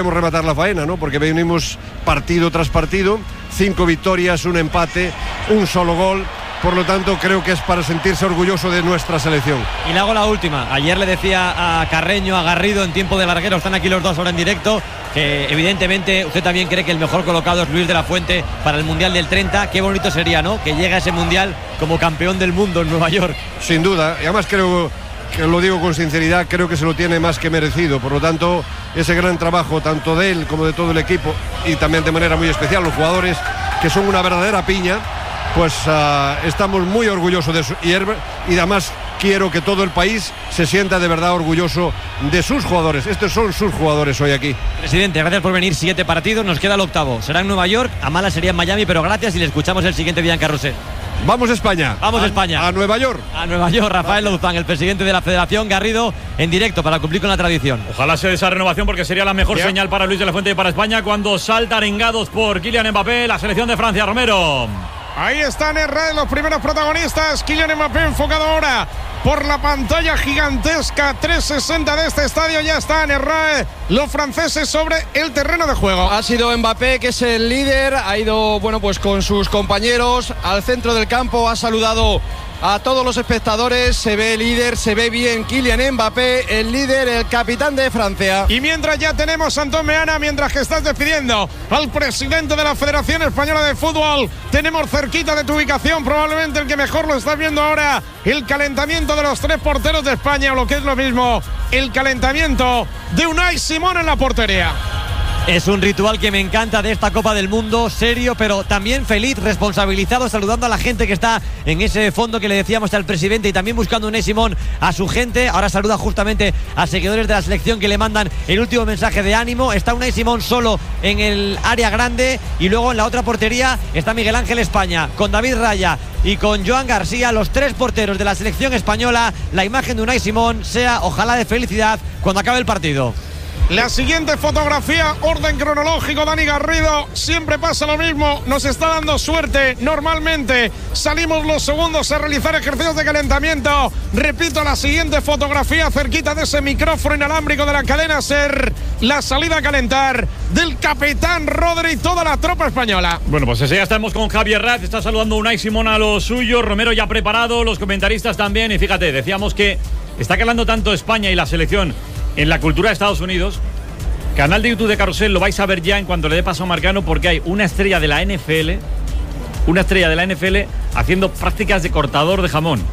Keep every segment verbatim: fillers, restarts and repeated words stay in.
Podemos rematar la faena, ¿no? Porque venimos partido tras partido, cinco victorias, un empate, un solo gol. Por lo tanto, creo que es para sentirse orgulloso de nuestra selección. Y le hago la última. Ayer le decía a Carreño, a Garrido en tiempo de larguero, están aquí los dos ahora en directo, que evidentemente usted también cree que el mejor colocado es Luis de la Fuente para el Mundial del treinta. Qué bonito sería, ¿no? Que llegue a ese Mundial como campeón del mundo en Nueva York. Sin duda. Y además creo, que lo digo con sinceridad, creo que se lo tiene más que merecido. Por lo tanto, ese gran trabajo, tanto de él como de todo el equipo, y también de manera muy especial los jugadores, que son una verdadera piña, pues uh, estamos muy orgullosos de eso. Y, y además quiero que todo el país se sienta de verdad orgulloso de sus jugadores. Estos son sus jugadores hoy aquí. Presidente, gracias por venir. Siete partidos, nos queda el octavo. Será en Nueva York, a mala sería en Miami, pero gracias y le escuchamos el siguiente día en Carrusel. Vamos a España. Vamos a, a España. A Nueva York. A Nueva York. Rafael Louzán, el presidente de la Federación, Garrido, en directo para cumplir con la tradición. Ojalá se dé esa renovación, porque sería la mejor yeah. señal para Luis de la Fuente y para España cuando salta arengados por Kylian Mbappé, la selección de Francia. Romero. Ahí están en red los primeros protagonistas. Kylian Mbappé enfocado ahora por la pantalla gigantesca trescientos sesenta de este estadio. Ya están en red los franceses sobre el terreno de juego. Ha sido Mbappé, que es el líder. Ha ido, bueno, pues con sus compañeros al centro del campo. Ha saludado a todos los espectadores. Se ve líder, se ve bien Kylian Mbappé, el líder, el capitán de Francia. Y mientras ya tenemos a Antón Meana, mientras que estás despidiendo al presidente de la Federación Española de Fútbol, tenemos cerquita de tu ubicación, probablemente el que mejor lo estás viendo ahora, el calentamiento de los tres porteros de España, o lo que es lo mismo, el calentamiento de Unai Simón en la portería. Es un ritual que me encanta de esta Copa del Mundo, serio, pero también feliz, responsabilizado, saludando a la gente que está en ese fondo que le decíamos al presidente, y también buscando Unai Simón a su gente. Ahora saluda justamente a seguidores de la selección que le mandan el último mensaje de ánimo. Está Unai Simón solo en el área grande, y luego en la otra portería está Miguel Ángel España, con David Raya y con Joan García, los tres porteros de la selección española. La imagen de Unai Simón sea, ojalá, de felicidad cuando acabe el partido. La siguiente fotografía, orden cronológico, Dani Garrido. Siempre pasa lo mismo, nos está dando suerte. Normalmente salimos los segundos a realizar ejercicios de calentamiento. Repito, la siguiente fotografía, cerquita de ese micrófono inalámbrico de la cadena SER. La salida a calentar del capitán Rodri y toda la tropa española. Bueno, pues ese ya estamos con Javier Raz. Está saludando Unai Simón a los suyos. Romero ya preparado, los comentaristas también. Y fíjate, decíamos que está calando tanto España y la selección en la cultura de Estados Unidos. Canal de YouTube de Carrusel, lo vais a ver ya en cuanto le dé paso a Marcano, porque hay una estrella de la N F L, una estrella de la N F L haciendo prácticas de cortador de jamón.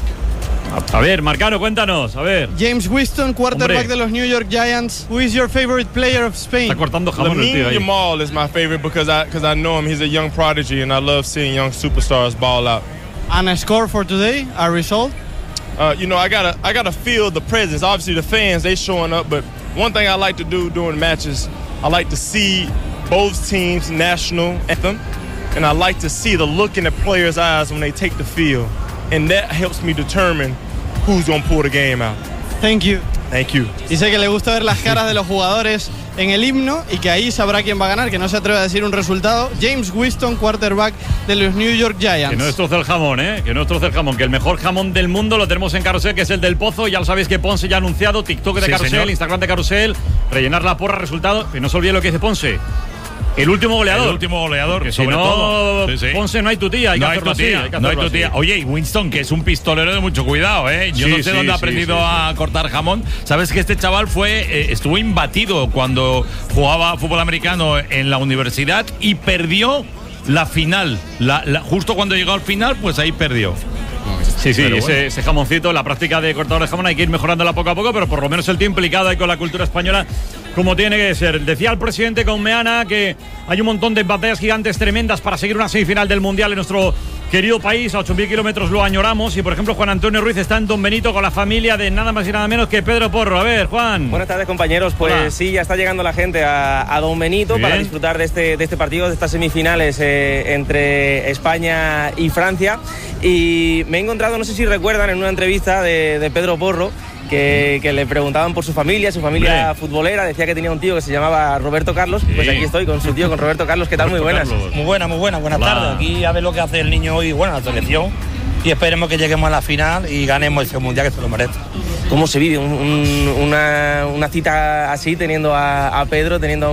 A, a ver, Marcano, cuéntanos, a ver. James Winston, quarterback Hombre. de los New York Giants. Who is your favorite player of Spain? Está cortando jamón el tío ahí. Yamal is my favorite because I because I know him. He's a young prodigy and I love seeing young superstars ball out. And a score for today, a result? Uh, you know, I gotta, I gotta feel the presence. Obviously, the fans, they showing up. But one thing I like to do during matches, I like to see both teams' national anthem, and I like to see the look in the players' eyes when they take the field, and that helps me determine who's gonna pull the game out. Thank you. Thank you. Dice que le gusta ver las caras de los jugadores en el himno y que ahí sabrá quién va a ganar, que no se atreve a decir un resultado. James Winston, quarterback de los New York Giants. Que no destroce el jamón, ¿eh? Que no destroce el jamón. Que el mejor jamón del mundo lo tenemos en Carrusel, que es el del Pozo. Ya lo sabéis que Ponce ya ha anunciado. TikTok de sí, Carrusel, señor. Instagram de Carrusel. Rellenar la porra, resultado. Y no se olvide lo que dice Ponce. El último goleador. El último goleador, que sobre si no, todo. Sí, sí. Ponce, no hay tu tía. Hay no que hay hacerlo tu tía, así. Hay que no hay tu tía. así. Oye, y Winston, que es un pistolero de mucho cuidado, ¿eh? Yo sí, no sé sí, dónde ha sí, aprendido sí, sí, a sí. cortar jamón. Sabes que este chaval fue eh, estuvo imbatido cuando jugaba fútbol americano en la universidad y perdió la final. La, la, justo cuando llegó al final, pues ahí perdió. Sí, sí, bueno. ese, ese jamoncito, la práctica de cortador de jamón hay que ir mejorándola poco a poco, pero por lo menos el tío implicado ahí con la cultura española como tiene que ser. Decía el presidente con Meana que hay un montón de batallas gigantes tremendas para seguir una semifinal del Mundial en nuestro querido país. A ocho mil kilómetros lo añoramos. Y por ejemplo, Juan Antonio Ruiz está en Don Benito con la familia de nada más y nada menos que Pedro Porro. A ver, Juan. Buenas tardes, compañeros. Pues Hola. sí, ya está llegando la gente a, a Don Benito Bien. para disfrutar de este, de este partido, de estas semifinales eh, entre España y Francia. Y me he encontrado, no sé si recuerdan, en una entrevista de, de Pedro Porro, Que, que le preguntaban por su familia, su familia Bien. futbolera. Decía que tenía un tío que se llamaba Roberto Carlos. Sí. Pues aquí estoy con su tío, con Roberto Carlos. ¿Qué tal? Roberto muy buenas. Carlos. Muy buena, muy buena. Buenas Hola. tardes. Aquí a ver lo que hace el niño hoy. Bueno, la selección. y esperemos que lleguemos a la final y ganemos ese mundial que se lo merece. ¿Cómo se vive un, un, una, una cita así teniendo a, a Pedro, teniendo a